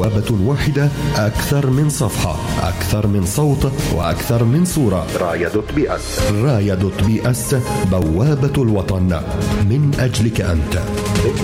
بوابة واحدة، أكثر من صفحة، أكثر من صوت، وأكثر من صورة. رايا.بي.اس. رايا.بي.اس، بوابة الوطن من أجلك أنت.